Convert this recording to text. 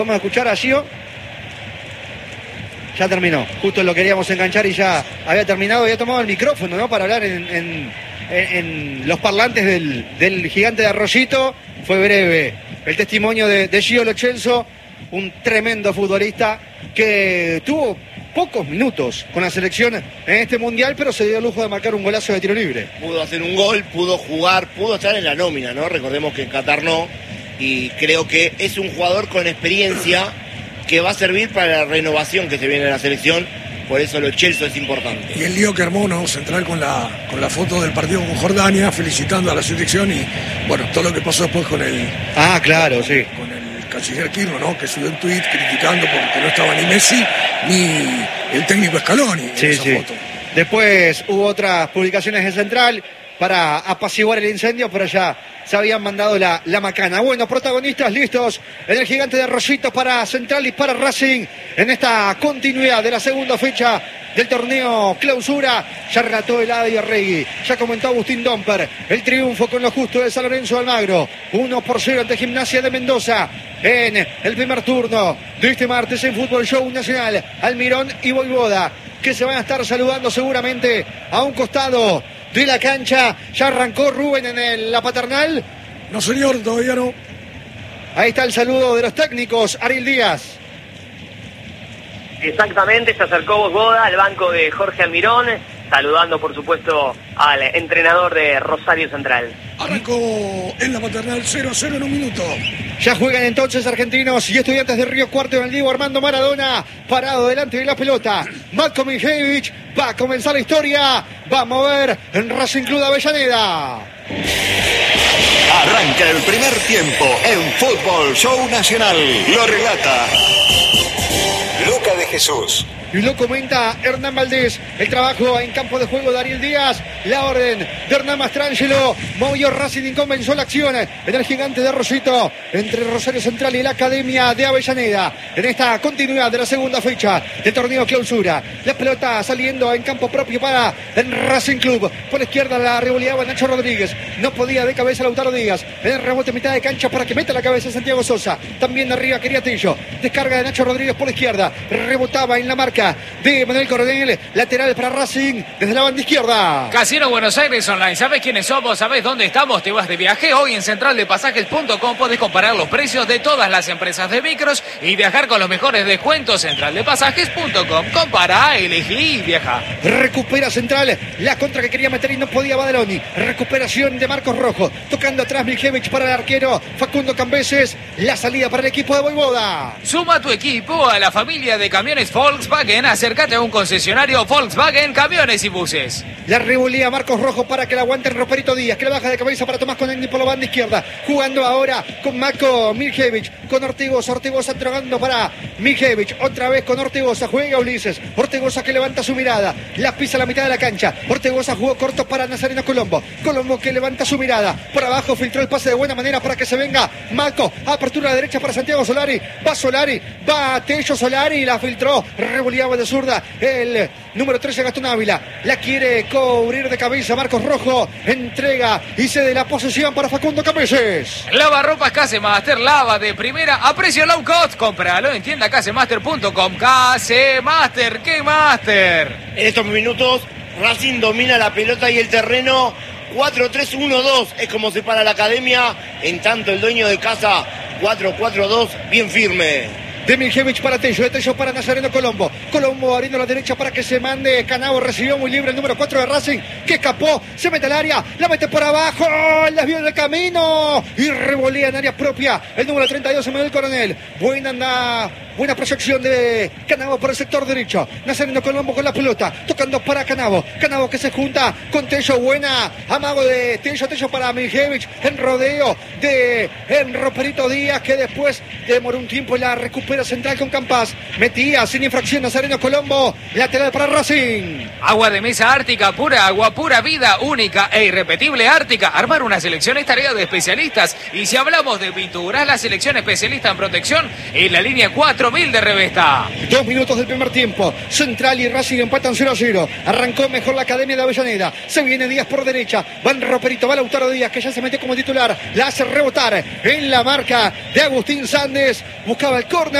Vamos a escuchar a Gio. Ya terminó. Justo lo queríamos enganchar y ya había terminado. Había tomado el micrófono, ¿no? Para hablar en los parlantes del gigante de Arroyito. Fue breve el testimonio de Gio Lo Celso, un tremendo futbolista que tuvo pocos minutos con la selección en este mundial, pero se dio el lujo de marcar un golazo de tiro libre. Pudo hacer un gol, pudo jugar, pudo estar en la nómina, ¿no? Recordemos que en Qatar no, y creo que es un jugador con experiencia que va a servir para la renovación que se viene en la selección. Por eso Lo Celso es importante. Y el lío que armó, ¿no? Central con la foto del partido con Jordania, felicitando a la selección y, bueno, todo lo que pasó después con el... Ah, claro, sí. Con el canciller Quirno, ¿no? Que subió un tuit criticando porque no estaba ni Messi ni el técnico Scaloni en esa foto. Después hubo otras publicaciones de Central para apaciguar el incendio, pero ya se habían mandado la macana. Bueno, protagonistas listos en el gigante de Arroyito para Central y para Racing en esta continuidad de la segunda fecha del torneo Clausura. Ya relató Eladio Arregui, ya comentó Agustín Domper el triunfo con lo justo de San Lorenzo de Almagro, 1-0 ante Gimnasia de Mendoza en el primer turno de este martes en Fútbol Show Nacional. Almirón y Voivoda, que se van a estar saludando seguramente a un costado de la cancha. Ya arrancó Rubén en la paternal. No, señor, todavía no. Ahí está el saludo de los técnicos. Ariel Díaz. Exactamente, se acercó Voivoda al banco de Jorge Almirón, saludando por supuesto al entrenador de Rosario Central. Arrancó en la paternal 0-0 en un minuto. Ya juegan entonces Argentinos y Estudiantes de Río Cuarto en el Diego Armando Maradona, parado delante de la pelota. Matko Miljevic va a comenzar la historia, va a mover en Racing Club de Avellaneda. Arranca el primer tiempo en Fútbol Show Nacional. Lo relata Luca de Jesús. Y lo comenta Hernán Valdés. El trabajo en campo de juego de Ariel Díaz. La orden de Hernán Mastrangelo. Movió Racing y comenzó la acción en el gigante de Arroyito entre Rosario Central y la Academia de Avellaneda. En esta continuidad de la segunda fecha del torneo Clausura. La pelota saliendo en campo propio para el Racing Club. Por la izquierda la revoleaba Nacho Rodríguez. No podía de cabeza Lautaro Díaz. En el rebote mitad de cancha para que meta la cabeza Santiago Sosa. También de arriba quería Tello. Descarga de Nacho Rodríguez por la izquierda. Rebotaba en la marca de Manuel Coronel, lateral para Racing desde la banda izquierda. Casino Buenos Aires Online, ¿sabes quiénes somos? ¿Sabes dónde estamos? ¿Te vas de viaje? Hoy en centraldepasajes.com podés comparar los precios de todas las empresas de micros y viajar con los mejores descuentos. Centraldepasajes.com, compara, elegí y viaja. Recupera Central, la contra que quería meter y no podía Badaloni. Recuperación de Marcos Rojo, tocando atrás Miljevic para el arquero Facundo Cambeses. La salida para el equipo de Voivoda. Suma tu equipo a la familia de camiones Volkswagen. Acércate a un concesionario Volkswagen Camiones y Buses. La revolía Marcos Rojo para que la aguante el Roperito Díaz, que la baja de cabeza para Tomás Conegni por la banda izquierda. Jugando ahora con Matko Miljevic, con Ortigosa. Ortigosa entregando para Miljevic. Otra vez con Ortigosa. Juega Ulises. Ortigosa que levanta su mirada. La pisa a la mitad de la cancha. Ortigosa jugó corto para Nazareno Colombo. Colombo que levanta su mirada. Por abajo filtró el pase de buena manera para que se venga Matko. Apertura a la derecha para Santiago Solari. Va Solari. Va Tello Solari. La filtró. Revoleaba de zurda el número 13 Gastón Ávila. La quiere cubrir de cabeza Marcos Rojo. Entrega y cede la posesión para Facundo Cambeses. Lava ropas Casemaster, lava de primera a precio low cost. Cómpralo en tienda casemaster.com. Casemaster, ¿qué master? En estos minutos Racing domina la pelota y el terreno. 4-3-1-2 es como se para la Academia. En tanto el dueño de casa 4-4-2 bien firme. De Miljevic para Tello, de Tello para Nazareno Colombo. Colombo abriendo la derecha para que se mande Canavo. Recibió muy libre el número 4 de Racing, que escapó, se mete al área, la mete por abajo, el desvío del camino y revolea en área propia el número 32, Manuel Coronel. Buena proyección de Canavo por el sector derecho. Nazareno Colombo con la pelota, tocando para Canavo. Canavo que se junta con Tello, buena amago de Tello, Tello para Miljevic, en rodeo de Roperito Díaz, que después demoró un tiempo en la recuperación. Central con Campas, metía sin infracción Nazareno Colombo, lateral para Racing. Agua de mesa Ártica, pura agua, pura vida, única e irrepetible Ártica. Armar una selección es tarea de especialistas. Y si hablamos de pinturas, la selección especialista en protección en la línea 4 Mil de Revesta. 2 minutos del primer tiempo. Central y Racing empatan 0-0. Arrancó mejor la Academia de Avellaneda. Se viene Díaz por derecha. Van Roperito, va Lautaro Díaz, que ya se metió como titular. La hace rebotar en la marca de Agustín Sández. Buscaba el córner.